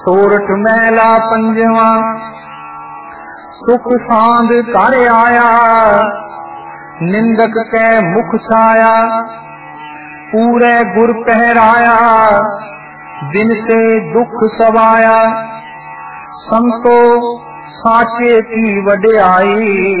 सोरठ महला पंजवा। सुख सांद कर आया, निंदक कै मुख छाया। पूरे गुर पहराया, दिन से दुख सवाया। संतो साचे की वड्याई,